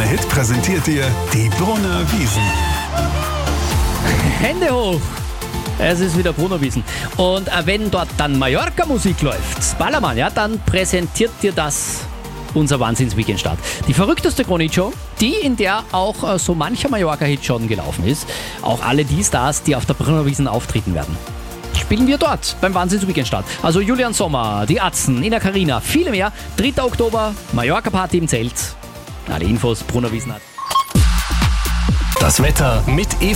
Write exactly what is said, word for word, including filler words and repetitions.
Hit präsentiert dir die Brunner Wiesn. Hände hoch! Es ist wieder Brunnerwiesn. Und äh, wenn dort dann Mallorca-Musik läuft, Ballermann, ja, dann präsentiert dir das unser Wahnsinns-Weekend-Start. Die verrückteste Krone-Show, die, in der auch äh, so mancher Mallorca-Hit schon gelaufen ist. Auch alle die Stars, die auf der Brunnerwiesn auftreten werden. Spielen wir dort beim Wahnsinns-Weekend-Start. Also Julian Sommer, die Atzen, Ina Karina, viele mehr. dritter Oktober, Mallorca-Party im Zelt. Alle Infos, Brunnerwiesn hat. Das Wetter mit